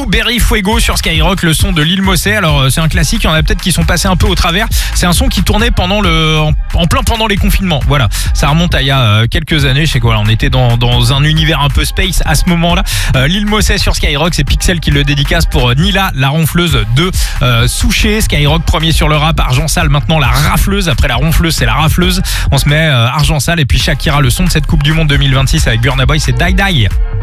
Blueberry Fuego sur Skyrock, le son de Lil Mossé. Alors c'est un classique, il y en a peut-être qui sont passés un peu au travers. C'est un son qui tournait en plein pendant les confinements. Voilà, ça remonte à il y a quelques années. Je sais quoi, on était dans un univers un peu space à ce moment-là. Lil Mossé sur Skyrock, c'est Pixel qui le dédicace pour Nila, la ronfleuse de Souché. Skyrock premier sur le rap, Argent Sale maintenant la rafleuse. Après la ronfleuse, c'est la rafleuse. On se met Argent Sale et puis Shakira, le son de cette Coupe du Monde 2026 avec Burna Boy, c'est Die Die.